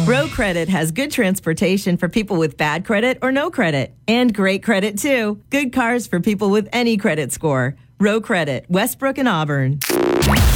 Row Credit has good transportation for people with bad credit or no credit. And great credit, too. Good cars for people with any credit score. Row Credit, Westbrook and Auburn.